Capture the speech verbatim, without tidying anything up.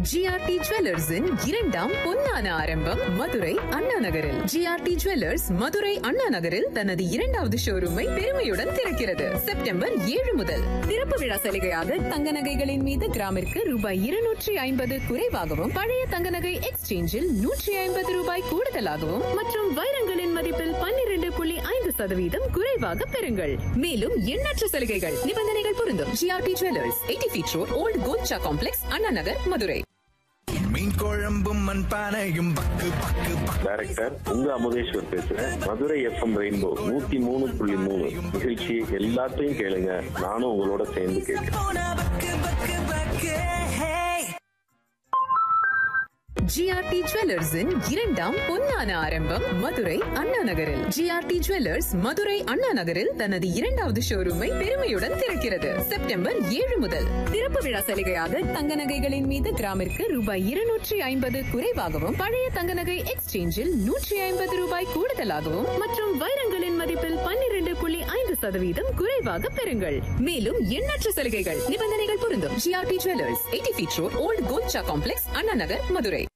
GRT ஜுவல்லர்ஸின் இரண்டாம் பொன்னான ஆரம்பம் மதுரை அண்ணா நகரில். ஜிஆர்டி ஜுவல்லர்ஸ் மதுரை அண்ணா நகரில் தனது இரண்டாவது ஷோரூமை பெருமையுடன் திறக்கிறது. செப்டம்பர் ஏழு முதல் திறப்பு விழா சலுகையாக தங்க நகைகளின் மீது கிராமிற்கு ரூபாய் இருநூற்றி ஐம்பது குறைவாகவும், பழைய தங்க நகை எக்ஸ்சேஞ்சில் நூற்றி ஐம்பது ரூபாய் கூடுதலாகவும் மற்றும் வைரங்களின் மதிப்பில் பன்னிரண்டு புள்ளி ஐந்து சதவீதம் குறைவாக பெறுங்கள். மேலும் எண்ணற்ற சலுகைகள், நிபந்தனைகள் பொருந்தும். GRT jewellers, eighty feet road, volt Golcha complex, Anna Nagar, Madurai. மீன் குழம்பும் மண்பானையும் பக்கு பக்கு டைரக்டர் உங்க அமுதேஸ்வர் பேசுறேன். மதுரை எஃப்எம் ரெயின்போ நூத்தி மூணு புள்ளி மூணு நிகழ்ச்சி எல்லாத்தையும் கேளுங்க, நானும் உங்களோட சேர்ந்து கேட்கிறேன். ஜிஆர்டி ஜுவல்லர்ஸின் இரண்டாம் பொன்னான ஆரம்பம் மதுரை அண்ணா நகரில். ஜிஆர்டி ஜுவல்லர்ஸ் மதுரை அண்ணா நகரில் தனது இரண்டாவது ஷோரூமை பெருமையுடன் திறக்கிறது. செப்டம்பர் ஏழு முதல் திறப்பு விழா சலுகையாக தங்க நகைகளின் மீது கிராமிற்கு ரூபாய் இருநூற்றி ஐம்பது குறைவாகவும், பழைய தங்க நகை எக்ஸ்சேஞ்சில் நூற்றி ஐம்பது ரூபாய் கூடுதலாகவும் மற்றும் வைரங்களின் மதிப்பில் பன்னிரண்டு புள்ளி ஐந்து சதவீதம் குறைவாக பெறுங்கள். மேலும் எண்ணற்ற சலுகைகள், நிபந்தனைகள் பொருந்தும். GRT jewellers, eighty feet road, volt Golcha complex, Anna Nagar, Madurai.